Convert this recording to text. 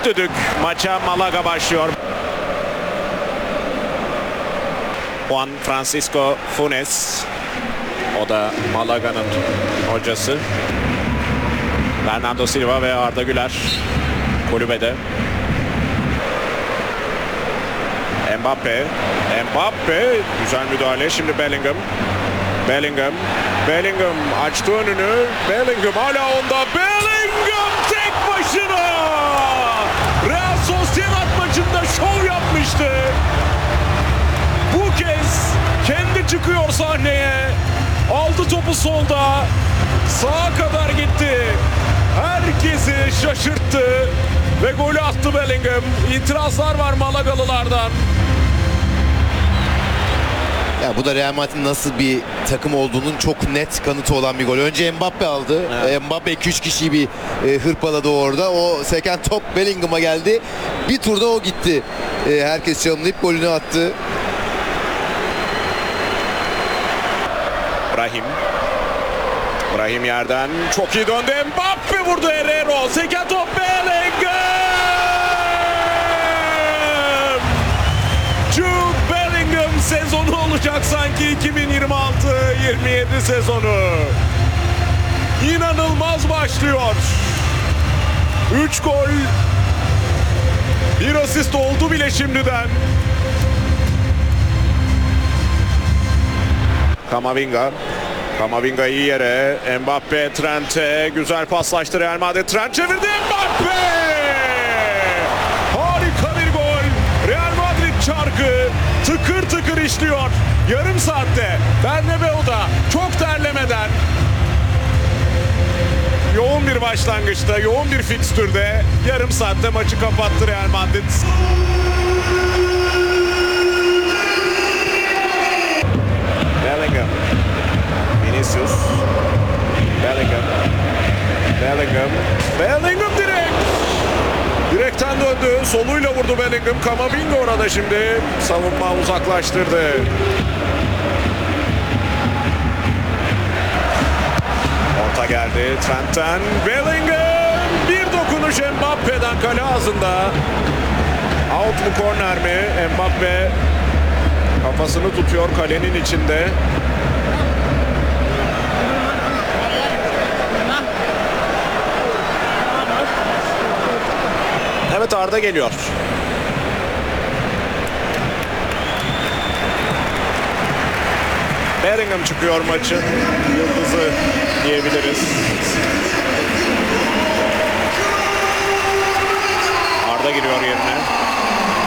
İlk düdük maça Malaga başlıyor. Juan Francisco Funes. O da Malaga'nın hocası. Bernardo Silva ve Arda Güler kulübede. Mbappe. Güzel müdahale. Şimdi Bellingham. Bellingham açtı önünü. Bellingham hala onda. Bellingham tek başına. Real Sociedad maçında şov yapmıştı. Bu kez kendi çıkıyor sahneye. Aldı topu solda. Sağa kadar gitti. Herkesi şaşırttı. Ve golü attı Bellingham. İtirazlar var Malagalılardan. Ya bu da Real Madrid'in nasıl bir takım olduğunun çok net kanıtı olan bir gol. Önce Mbappe aldı. Evet. Mbappe 2-3 kişiyi bir hırpaladı orada. O seken top Bellingham'a geldi. Bir turda o gitti. Herkes çalımlayıp golünü attı. Brahim yerden çok iyi döndü. Mbappe vurdu Herrero. Seken top Bellingham. Jude Bellingham sezonu olacak sanki 2026-27 sezonu. İnanılmaz başlıyor. 3 gol. Bir asist oldu bile şimdiden. Camavinga iyi yere. Mbappe Trent'e güzel paslaştı Real Madrid. Trent çevirdi. Mbappe! Harika bir gol. Real Madrid çarkı tıkır tıkır işliyor. Yarım saatte Bernabeu'da çok terlemeden. Yoğun bir başlangıçta, yoğun bir fikstürde yarım saatte maçı kapattı Real Madrid. Bellingham. Vinicius. Bellingham direkt. Direkten döndü. Soluyla vurdu Bellingham. Camavinga orada şimdi. Savunma uzaklaştırdı. Orta geldi. Trent'ten Bellingham. Bir dokunuş Mbappe'den kale ağzında. Out mu korner mi? Mbappe kafasını tutuyor kalenin içinde. Evet, Arda geliyor. Bellingham çıkıyor maçın yıldızı diyebiliriz. Arda giriyor yerine.